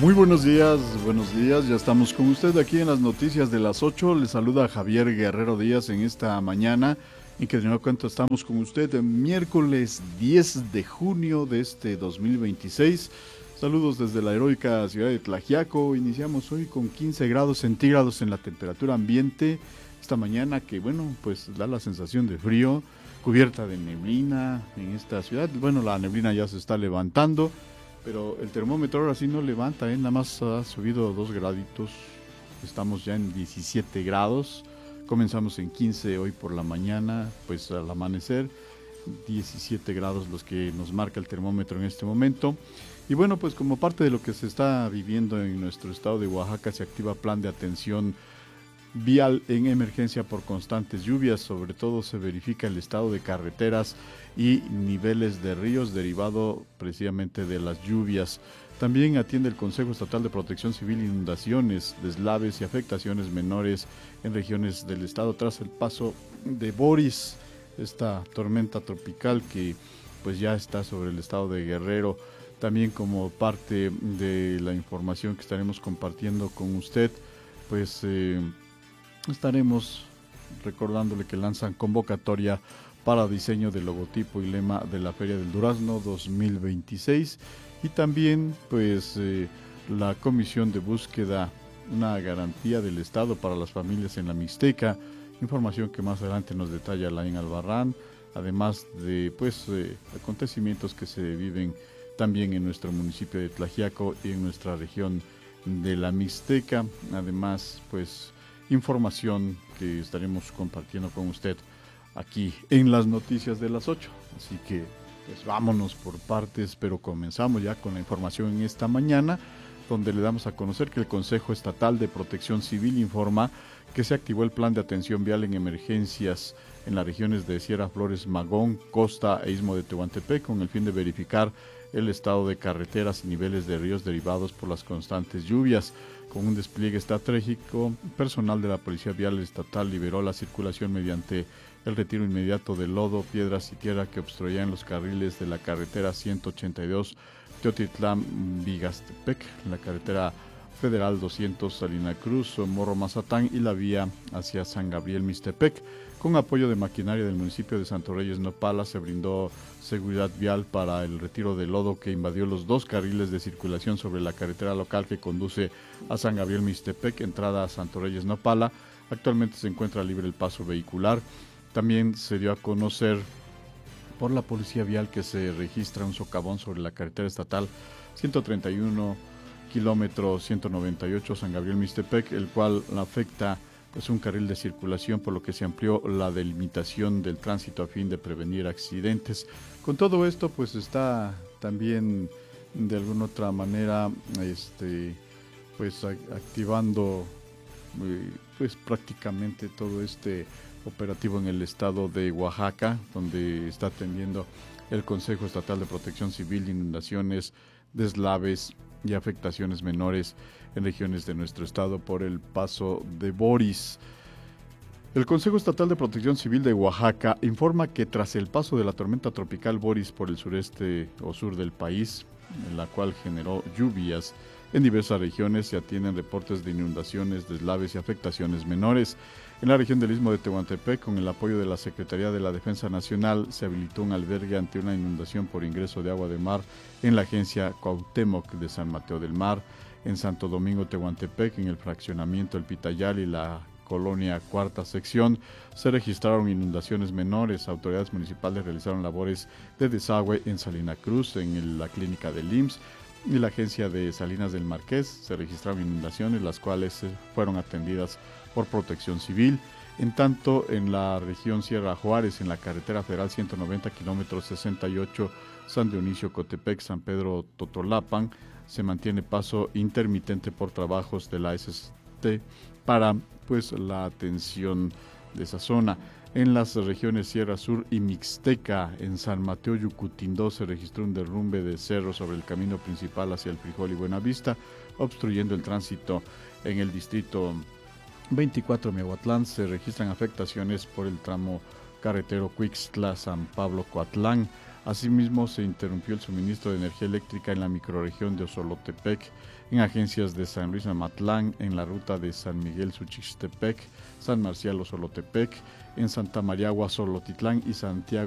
Muy buenos días, ya estamos con usted aquí en las noticias de las 8. Le saluda Javier Guerrero Díaz en esta mañana, en que de nuevo cuento estamos con usted el miércoles 10 de junio de este 2026. Saludos desde la heroica ciudad de Tlaxiaco. Iniciamos hoy con 15 grados centígrados en la temperatura ambiente. Esta mañana que, bueno, pues da la sensación de frío, cubierta de neblina en esta ciudad. Bueno, la neblina ya se está levantando, pero el termómetro ahora sí no levanta, nada más ha subido 2 graditos. Estamos ya en 17 grados. Comenzamos en 15 hoy por la mañana, pues al amanecer. 17 grados los que nos marca el termómetro en este momento. Y bueno, pues como parte de lo que se está viviendo en nuestro estado de Oaxaca, se activa plan de atención vial en emergencia por constantes lluvias. Sobre todo se verifica el estado de carreteras y niveles de ríos derivado precisamente de las lluvias. También atiende el Consejo Estatal de Protección Civil inundaciones, deslaves y afectaciones menores en regiones del estado tras el paso de Boris, esta tormenta tropical que pues ya está sobre el estado de Guerrero. También como parte de la información que estaremos compartiendo con usted, pues estaremos recordándole que lanzan convocatoria para diseño del logotipo y lema de la Feria del Durazno 2026, y también pues la Comisión de Búsqueda, una garantía del Estado para las familias en la Mixteca, información que más adelante nos detalla Laín Albarrán, además de pues acontecimientos que se viven también en nuestro municipio de Tlaxiaco y en nuestra región de la Mixteca. Además, pues información que estaremos compartiendo con usted aquí en las noticias de las 8. Así que pues vámonos por partes, pero comenzamos ya con la información en esta mañana, donde le damos a conocer que el Consejo Estatal de Protección Civil informa que se activó el plan de atención vial en emergencias en las regiones de Sierra Flores, Magón, Costa e Istmo de Tehuantepec, con el fin de verificar el estado de carreteras y niveles de ríos derivados por las constantes lluvias. Con un despliegue estratégico, personal de la Policía Vial Estatal liberó la circulación mediante el retiro inmediato de lodo, piedras y tierra que obstruían los carriles de la carretera 182 Teotitlán-Vigastepec, la carretera Federal 200 Salina Cruz, Morro Mazatán y la vía hacia San Gabriel Mixtepec. Con apoyo de maquinaria del municipio de Santo Reyes Nopala se brindó seguridad vial para el retiro de lodo que invadió los 2 carriles de circulación sobre la carretera local que conduce a San Gabriel Mixtepec, entrada a Santo Reyes Nopala. Actualmente se encuentra libre el paso vehicular. También se dio a conocer por la Policía Vial que se registra un socavón sobre la carretera estatal 131 kilómetro 198 San Gabriel Mixtepec, el cual afecta pues un carril de circulación, por lo que se amplió la delimitación del tránsito a fin de prevenir accidentes. Con todo esto pues está también de alguna otra manera pues activando pues prácticamente todo este operativo en el estado de Oaxaca, donde está atendiendo el Consejo Estatal de Protección Civil, inundaciones, deslaves y afectaciones menores en regiones de nuestro estado por el paso de Boris. El Consejo Estatal de Protección Civil de Oaxaca informa que tras el paso de la tormenta tropical Boris por el sureste o sur del país, en la cual generó lluvias en diversas regiones, se atienden reportes de inundaciones, deslaves y afectaciones menores. En la región del Istmo de Tehuantepec, con el apoyo de la Secretaría de la Defensa Nacional, se habilitó un albergue ante una inundación por ingreso de agua de mar en la agencia Cuauhtémoc de San Mateo del Mar. En Santo Domingo, Tehuantepec, en el fraccionamiento El Pitayal y la colonia Cuarta Sección, se registraron inundaciones menores. Autoridades municipales realizaron labores de desagüe en Salina Cruz, en la clínica del IMSS y la agencia de Salinas del Marqués. Se registraron inundaciones, las cuales fueron atendidas por Protección Civil. En tanto, en la región Sierra Juárez, en la carretera federal 190 kilómetros 68 San Dionisio Cotepec, San Pedro Totolapan, se mantiene paso intermitente por trabajos de la SST para pues la atención de esa zona. En las regiones Sierra Sur y Mixteca, en San Mateo Yucutindó, se registró un derrumbe de cerro sobre el camino principal hacia el Frijol y Buenavista, obstruyendo el tránsito en el distrito 24 Miahuatlán. Se registran afectaciones por el tramo carretero Cuixtla-San Pablo-Coatlán. Asimismo, se interrumpió el suministro de energía eléctrica en la microrregión de Osolotepec, en agencias de San Luis Amatlán, en la ruta de San Miguel Suchixtepec, San Marcial Osolotepec, en Santa María Huazolotitlán y Santiago